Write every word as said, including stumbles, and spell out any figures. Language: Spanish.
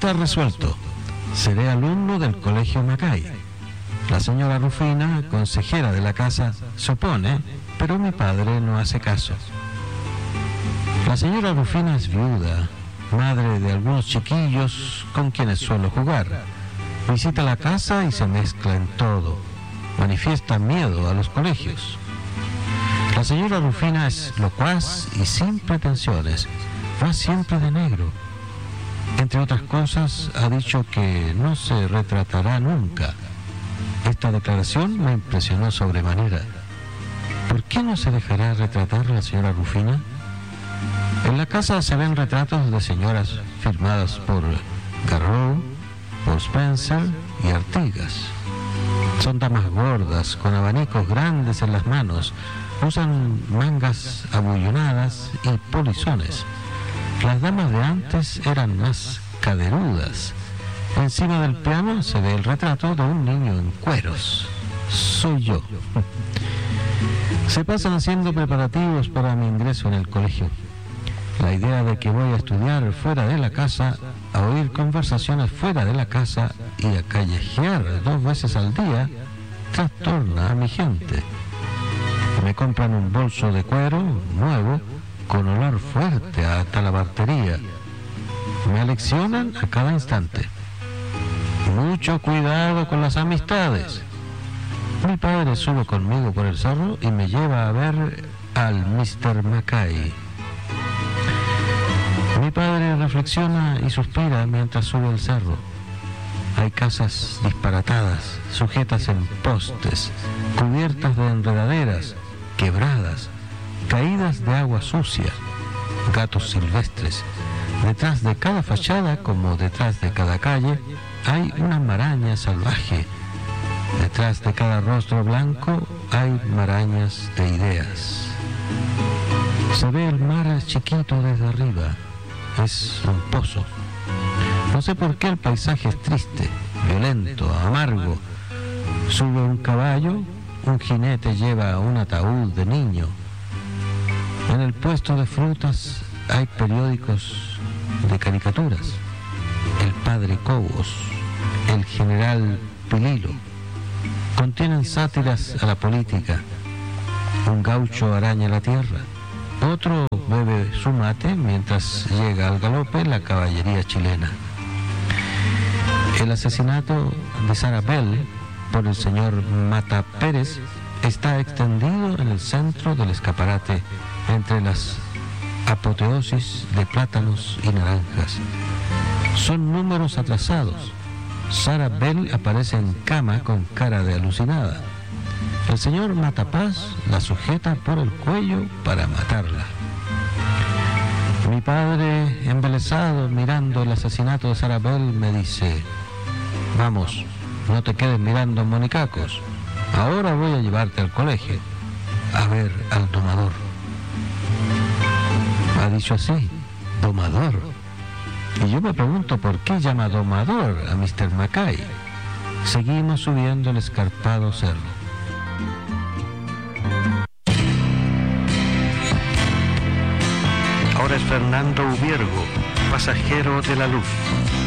Está resuelto. Seré alumno del Colegio Mackay. La señora Rufina, consejera de la casa, se opone, pero mi padre no hace caso. La señora Rufina es viuda, madre de algunos chiquillos con quienes suelo jugar. Visita la casa y se mezcla en todo. Manifiesta miedo a los colegios. La señora Rufina es locuaz y sin pretensiones. Va siempre de negro. Entre otras cosas, ha dicho que no se retratará nunca. Esta declaración me impresionó sobremanera. ¿Por qué no se dejará retratar la señora Rufina? En la casa se ven retratos de señoras firmadas por Garreau, por Spencer y Artigas. Son damas gordas, con abanicos grandes en las manos, usan mangas abullonadas y polizones. Las damas de antes eran más caderudas. Encima del piano se ve el retrato de un niño en cueros. Soy yo. Se pasan haciendo preparativos para mi ingreso en el colegio. La idea de que voy a estudiar fuera de la casa, a oír conversaciones fuera de la casa y a callejear dos veces al día, trastorna a mi gente. Me compran un bolso de cuero nuevo con olor fuerte a talabartería. Me aleccionan a cada instante. Mucho cuidado con las amistades. Mi padre sube conmigo por el cerro y me lleva a ver al mister Mackay. Mi padre reflexiona y suspira mientras sube el cerro. Hay casas disparatadas, sujetas en postes, cubiertas de enredaderas, quebradas, caídas de agua sucia, gatos silvestres. Detrás de cada fachada, como detrás de cada calle, hay una maraña salvaje. Detrás de cada rostro blanco hay marañas de ideas. Se ve el mar chiquito desde arriba. Es un pozo. No sé por qué el paisaje es triste, violento, amargo. Sube un caballo, un jinete lleva un ataúd de niño. En el puesto de frutas hay periódicos de caricaturas. El padre Cobos, el general Pililo. Contienen sátiras a la política. Un gaucho araña la tierra. Otro bebe su mate mientras llega al galope la caballería chilena. El asesinato de Sarah Bell por el señor Mata Pérez está extendido en el centro del escaparate entre las apoteosis de plátanos y naranjas. Son números atrasados. Sarah Bell aparece en cama con cara de alucinada. El señor Matapaz la sujeta por el cuello para matarla. Mi padre, embelesado mirando el asesinato de Sarah Bell, me dice: vamos, no te quedes mirando monicacos. Ahora voy a llevarte al colegio a ver al domador. Ha dicho así, domador. Y yo me pregunto por qué llama domador a mister Mackay. Seguimos subiendo el escarpado cerro. Ahora es Fernando Ubiergo, pasajero de la luz.